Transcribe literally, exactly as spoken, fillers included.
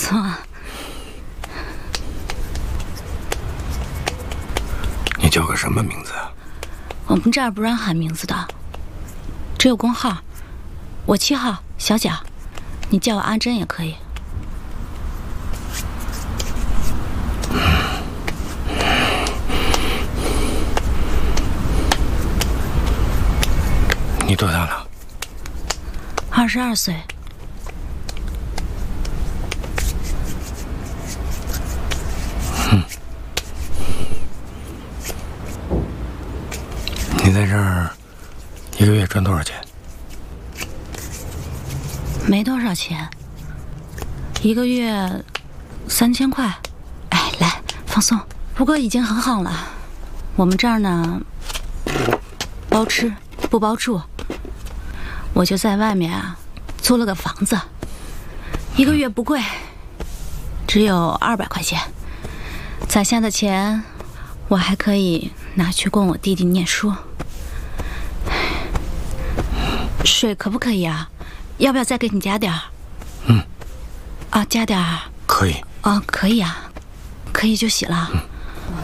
松啊。 你叫个什么名字啊？ 我们这儿不让喊名字的，只有工号。我七号小贾，你叫我阿珍也可以。 你多大了？ 二十二岁。 嗯。你在这儿一个月赚多少钱？ 没多少钱，一个月三千块。哎，来放松。不过已经很好了。我们这儿呢，包吃不包住。我就在外面啊租了个房子，一个月不贵，只有二百块钱。攒下的钱，我还可以拿去供我弟弟念书。水可不可以啊？要不要再给你加点儿？ 嗯。 啊，加点儿。 可以。 啊，可以啊，可以就洗了。 嗯。